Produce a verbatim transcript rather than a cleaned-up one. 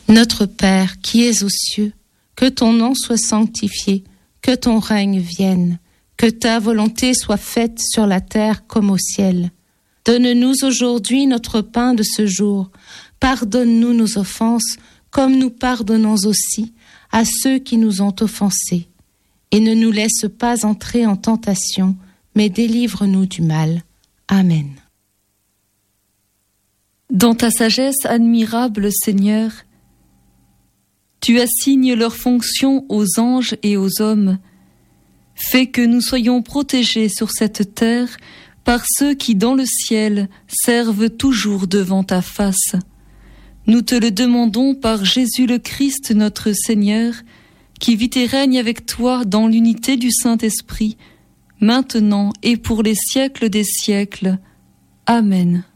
Notre Père qui es aux cieux, que ton nom soit sanctifié, que ton règne vienne, que ta volonté soit faite sur la terre comme au ciel. Donne-nous aujourd'hui notre pain de ce jour. Pardonne-nous nos offenses, comme nous pardonnons aussi à ceux qui nous ont offensés. Et ne nous laisse pas entrer en tentation, mais délivre-nous du mal. Amen. Dans ta sagesse admirable, Seigneur, tu assignes leurs fonctions aux anges et aux hommes. Fais que nous soyons protégés sur cette terre par ceux qui, dans le ciel, servent toujours devant ta face. Nous te le demandons par Jésus le Christ, notre Seigneur, qui vit et règne avec toi dans l'unité du Saint-Esprit, maintenant et pour les siècles des siècles. Amen.